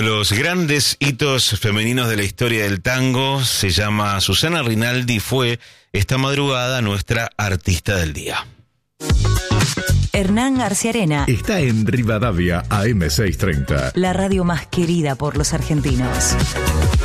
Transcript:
de los grandes hitos femeninos de la historia del tango se llama Susana Rinaldi, fue esta madrugada nuestra artista del día. Hernán Arciarena está en Rivadavia AM630. La radio más querida por los argentinos.